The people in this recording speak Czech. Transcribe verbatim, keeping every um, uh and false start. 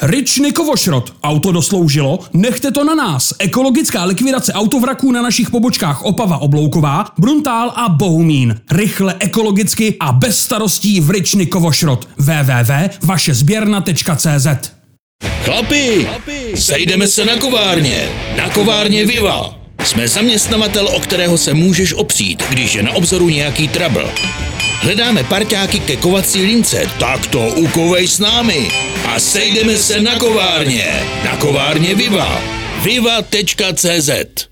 Ričny Kovošrot. Auto dosloužilo? Nechte to na nás. Ekologická likvidace autovraků na našich pobočkách Opava Oblouková, Bruntál a Bohumín. Rychle, ekologicky a bez starostí v Ričny Kovošrot. w w w tečka vaše sběrna tečka c z. Chlapi, sejdeme se na kovárně. Na kovárně Viva. Jsme zaměstnavatel, o kterého se můžeš opřít, když je na obzoru nějaký trouble. Hledáme parťáky ke kovací lince, tak to ukovej s námi. A sejdeme se na kovárně. Na kovárně Viva. viva tečka c z.